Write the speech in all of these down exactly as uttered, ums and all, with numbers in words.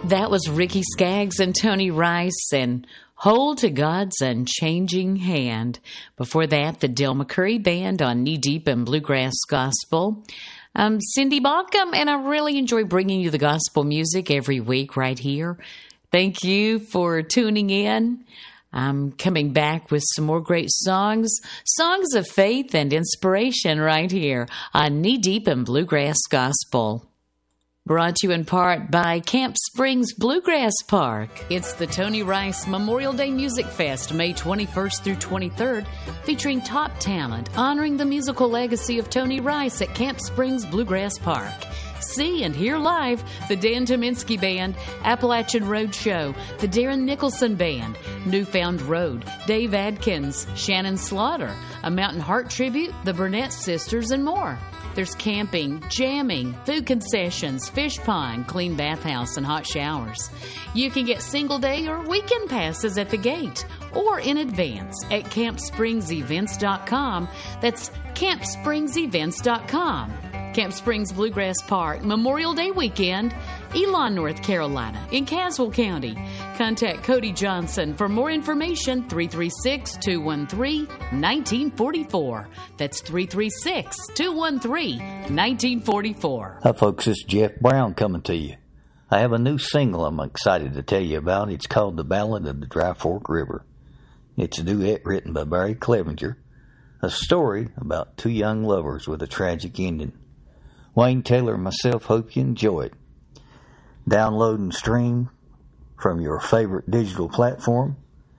That was Ricky Skaggs and Tony Rice and Hold to God's Unchanging Hand. Before that, the Del McCurry Band on Knee Deep in Bluegrass Gospel. I'm Cindy Baucom, and I really enjoy bringing you the gospel music every week right here. Thank you for tuning in. I'm coming back with some more great songs, songs of faith and inspiration right here on Knee Deep in Bluegrass Gospel. Brought to you in part by Camp Springs Bluegrass Park. It's the Tony Rice Memorial Day Music Fest, May twenty-first through twenty-third, featuring top talent, honoring the musical legacy of Tony Rice at Camp Springs Bluegrass Park. See and hear live the Dan Tominski Band, Appalachian Road Show, the Darren Nicholson Band, Newfound Road, Dave Adkins, Shannon Slaughter, a Mountain Heart tribute, the Burnett Sisters, and more. There's camping, jamming, food concessions, fish pond, clean bathhouse, and hot showers. You can get single day or weekend passes at the gate or in advance at camp springs events dot com. That's camp springs events dot com. Camp Springs Bluegrass Park, Memorial Day weekend, Elon, North Carolina, in Caswell County. Contact Cody Johnson for more information, three three six, two one three, one nine four four. That's three three six, two one three, one nine four four. Hi, folks. It's Jeff Brown coming to you. I have a new single I'm excited to tell you about. It's called The Ballad of the Dry Fork River. It's a duet written by Barry Clevenger, a story about two young lovers with a tragic ending. Wayne Taylor and myself hope you enjoy it. Download and stream from your favorite digital platform.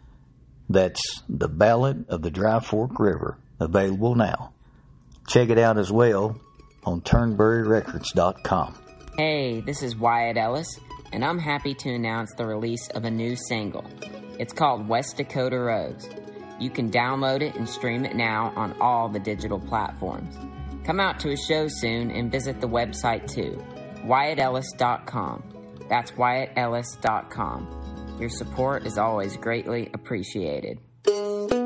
That's The Ballad of the Dry Fork River, available now. Check it out as well on turnberry records dot com. Hey, this is Wyatt Ellis, and I'm happy to announce the release of a new single. It's called West Dakota Rose. You can download it and stream it now on all the digital platforms. Come out to a show soon and visit the website too, wyatt ellis dot com. That's wyatt ellis dot com. Your support is always greatly appreciated.